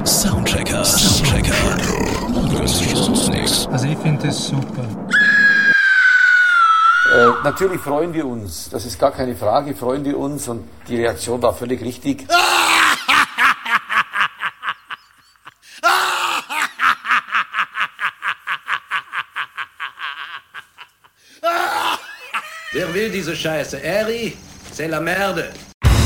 Soundchecker. Das ist sonst nichts. Also ich finde das super. Natürlich freuen wir uns, das ist gar keine Frage, freuen wir uns und die Reaktion war völlig richtig. Wer will diese Scheiße? Eri, c'est la merde.